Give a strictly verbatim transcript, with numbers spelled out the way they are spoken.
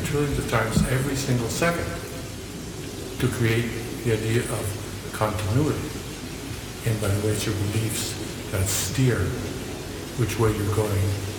trillions of times every single second to create the idea of continuity. And by the way, it's your beliefs that steer which way you're going